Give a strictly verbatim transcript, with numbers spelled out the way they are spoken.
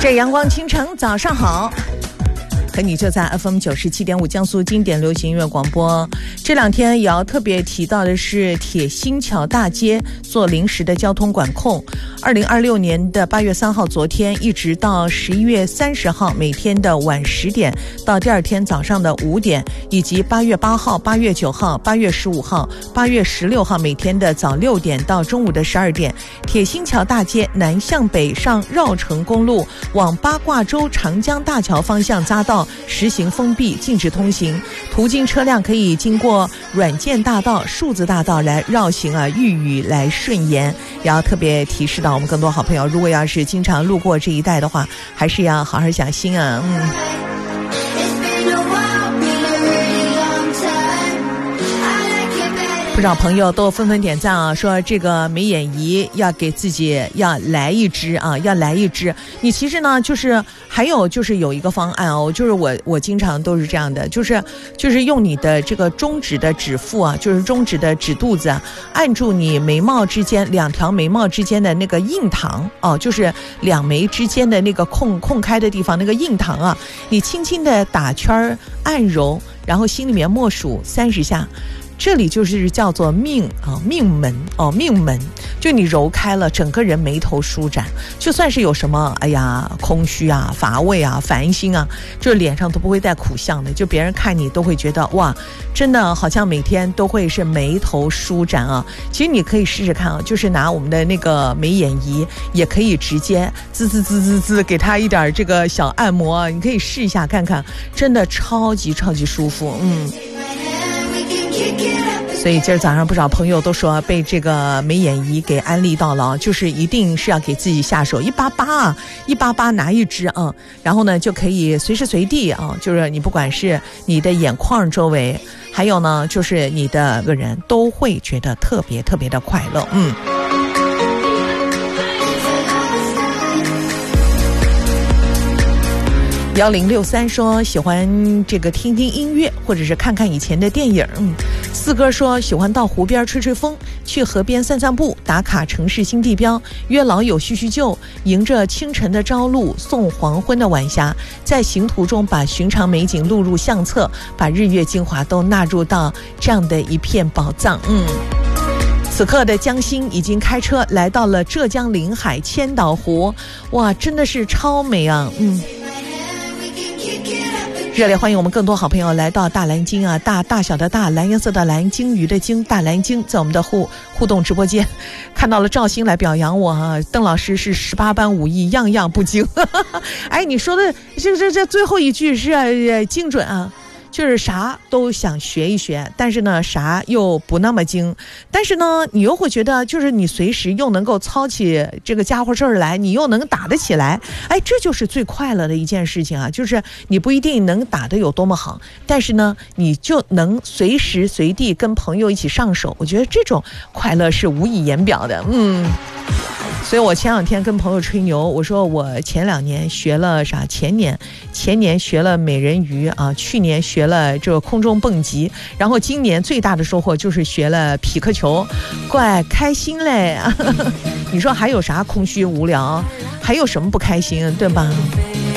这阳光倾城，早上好。和你就在 F M 九十七点五江苏经典流行音乐广播。这两天也要特别提到的是铁心桥大街做临时的交通管控。二零二六年的八月三号，昨天一直到十一月三十号，每天的晚十点到第二天早上的五点，以及八月八号、八月九号、八月十五号、八月十六号每天的早六点到中午的十二点，铁心桥大街南向北上绕城公路往八卦洲长江大桥方向匝道实行封闭，禁止通行，途经车辆可以经过软件大道、数字大道来绕行啊，御雨来顺延。也要特别提示到我们更多好朋友，如果要是经常路过这一带的话，还是要好好小心啊。嗯。不少朋友都纷纷点赞啊，说这个眉眼仪要给自己要来一支啊，要来一支。你其实呢，就是还有就是有一个方案哦，就是我我经常都是这样的，就是就是用你的这个中指的指腹啊，就是中指的指肚子啊，按住你眉毛之间两条眉毛之间的那个印堂哦，就是两眉之间的那个空空开的地方那个印堂啊，你轻轻的打圈按揉，然后心里面默数三十下。这里就是叫做命啊，命门哦，命门，就你揉开了，整个人眉头舒展，就算是有什么哎呀空虚啊、乏味啊、烦心啊，就是脸上都不会带苦相的，就别人看你都会觉得哇，真的好像每天都会是眉头舒展啊。其实你可以试试看啊，就是拿我们的那个眉眼仪，也可以直接滋滋滋滋滋给他一点这个小按摩啊，你可以试一下看看，真的超级超级舒服，嗯。所以今儿早上不少朋友都说被这个眉眼仪给安利到了，就是一定是要给自己下手一八八啊，一八八拿一支啊，然后呢就可以随时随地啊，就是你不管是你的眼眶周围，还有呢就是你的个人都会觉得特别特别的快乐，嗯。幺零六三说喜欢这个听听音乐，或者是看看以前的电影。嗯，四哥说喜欢到湖边吹吹风，去河边散散步，打卡城市新地标，约老友叙叙旧，迎着清晨的朝露，送黄昏的晚霞，在行途中把寻常美景录入相册，把日月精华都纳入到这样的一片宝藏。嗯。此刻的江心已经开车来到了浙江临海千岛湖，哇，真的是超美啊！嗯。热烈欢迎我们更多好朋友来到大蓝鲸啊，大大小的大，蓝颜色的蓝，鲸鱼的鲸，大蓝鲸，在我们的互互动直播间看到了赵鑫来表扬我啊，邓老师是十八般武艺样样不精。哎，你说的这这这最后一句是、呃、精准啊，就是啥都想学一学，但是呢啥又不那么精，但是呢你又会觉得就是你随时又能够操起这个家伙事儿来，你又能打得起来，哎，这就是最快乐的一件事情啊，就是你不一定能打得有多么好，但是呢你就能随时随地跟朋友一起上手，我觉得这种快乐是无以言表的。嗯，所以我前两天跟朋友吹牛，我说我前两年学了啥，前年前年学了美人鱼啊，去年学了这个空中蹦极，然后今年最大的收获就是学了匹克球，怪开心嘞。你说还有啥空虚无聊，还有什么不开心，对吧？